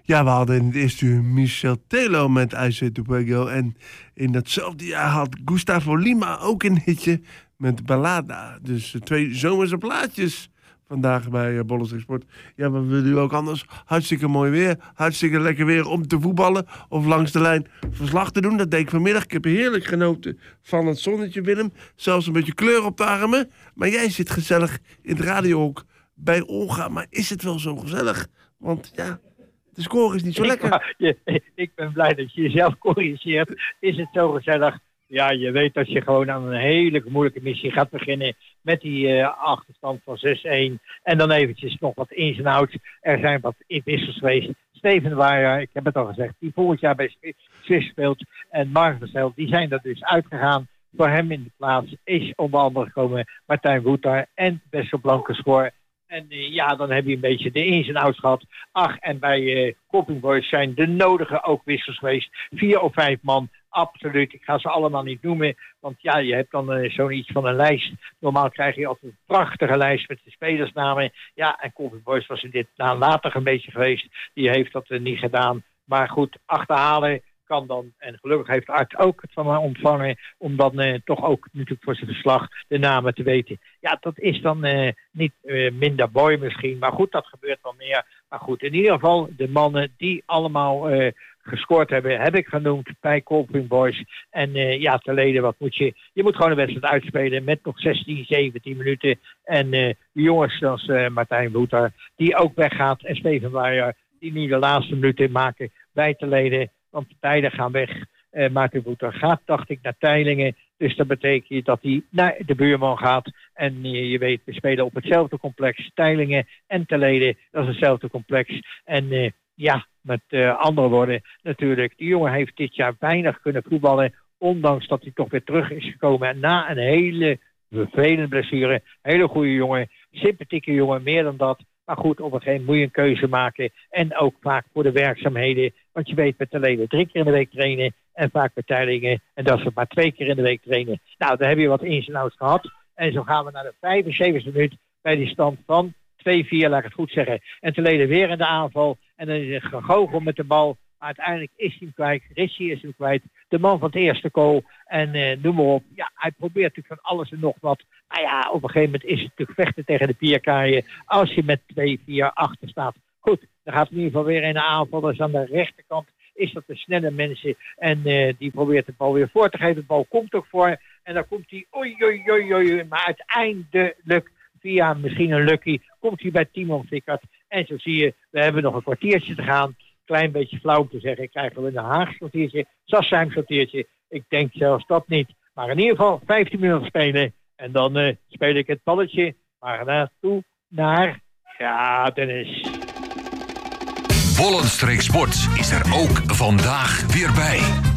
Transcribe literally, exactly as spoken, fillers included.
Ja, we hadden in het eerste uur Michel Telo met I Say to Pueblo. En in datzelfde jaar had Gustavo Lima ook een hitje met Ballada. Dus uh, twee zomerse plaatjes vandaag bij uh, Bollenstreek Sport. Ja, maar we willen u ook anders. Hartstikke mooi weer. Hartstikke lekker weer om te voetballen. Of langs de lijn verslag te doen. Dat deed ik vanmiddag. Ik heb heerlijk genoten van het zonnetje, Willem. Zelfs een beetje kleur op de armen. Maar jij zit gezellig in het radiohok bij Olga. Maar is het wel zo gezellig? Want ja, de score is niet zo ik, lekker. Je, ik ben blij dat je jezelf corrigeert. Is het zo gezellig? Ja, je weet dat je gewoon aan een hele moeilijke missie gaat beginnen met die uh, achterstand van zes-een. En dan eventjes nog wat ins en outs. Er zijn wat wissels geweest. Steven Waaier, ik heb het al gezegd, die volgend jaar bij Swiss speelt. En Mark Verstel, die zijn er dus uitgegaan. Voor hem in de plaats is onder andere gekomen Martijn Woeter en Bessel Blankenschoor. En uh, ja, dan heb je een beetje de ins en outs gehad. Ach, en bij uh, Coping Boys zijn de nodige ook wissels geweest. Vier of vijf man. Absoluut, ik ga ze allemaal niet noemen, want ja, je hebt dan uh, zoiets van een lijst. Normaal krijg je altijd een prachtige lijst met de spelersnamen. Ja, en Coffee Boys was in dit nalatig een beetje geweest. Die heeft dat uh, niet gedaan. Maar goed, achterhalen kan dan, en gelukkig heeft Art ook het van mij ontvangen, om dan uh, toch ook natuurlijk voor zijn verslag de namen te weten. Ja, dat is dan uh, niet uh, minder mooi misschien, maar goed, dat gebeurt wel meer. Maar goed, in ieder geval de mannen die allemaal Uh, gescoord hebben, heb ik genoemd bij Colping Boys. En uh, ja, te leden, wat moet je? Je moet gewoon een wedstrijd uitspelen met nog zestien, zeventien minuten. En uh, de jongens zoals uh, Martijn Woeter, die ook weggaat. En Steven Waaier, die nu de laatste minuten maken bij te leden. Want de tijden gaan weg. Uh, Martijn Woeter gaat, dacht ik, naar Teylingen. Dus dat betekent dat hij naar de buurman gaat. En uh, je weet, we spelen op hetzelfde complex. Teylingen en te leden, dat is hetzelfde complex. En uh, ja, met uh, andere woorden natuurlijk. Die jongen heeft dit jaar weinig kunnen voetballen. Ondanks dat hij toch weer terug is gekomen. Na een hele vervelende blessure. Hele goede jongen. Sympathieke jongen, meer dan dat. Maar goed, op een gegeven moment moet je een keuze maken. En ook vaak voor de werkzaamheden. Want je weet met de leden drie keer in de week trainen. En vaak met Teylingen. En dat is maar twee keer in de week trainen. Nou, dan heb je wat ins en outs gehad. En zo gaan we naar de vijfenzeventigste minuut. Bij die stand van twee vier, laat ik het goed zeggen. En te leden weer in de aanval. En dan is het gegoochel met de bal. Maar uiteindelijk is hij hem kwijt. Ritchie is hem kwijt. De man van het eerste goal. En uh, noem maar op. Ja, hij probeert natuurlijk van alles en nog wat. Maar ja, op een gegeven moment is het natuurlijk vechten tegen de pierkaaien. Als je met twee vier achter staat. Goed, dan gaat het in ieder geval weer in de aanval. Dus aan de rechterkant is dat de snelle mensen. En uh, die probeert de bal weer voor te geven. De bal komt ook voor. En dan komt hij. Oei, oei, oei, oei. Maar uiteindelijk, via misschien een lucky, komt hij bij Timon Vickert. En zo zie je, we hebben nog een kwartiertje te gaan. Klein beetje flauw om te zeggen. Krijgen we een Haags kwartiertje, Sassheim kwartiertje. Ik denk zelfs dat niet. Maar in ieder geval vijftien minuten spelen. En dan uh, speel ik het balletje. Maar naartoe naar, ja, Dennis. Bollenstreek Sport is er ook vandaag weer bij.